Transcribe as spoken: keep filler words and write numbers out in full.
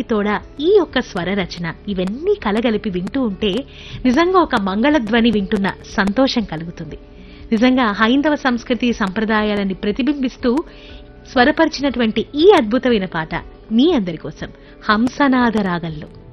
సంగీతానికి తోడా ఈ యొక్క స్వర రచన ఇవన్నీ కలగలిపి వింటూ ఉంటే నిజంగా ఒక మంగళధ్వని వింటున్న సంతోషం కలుగుతుంది. నిజంగా హైందవ సంస్కృతి సంప్రదాయాలని ప్రతిబింబిస్తూ స్వరపరిచినటువంటి ఈ అద్భుతమైన పాట మీ అందరి కోసం హంసనాద రాగంలో.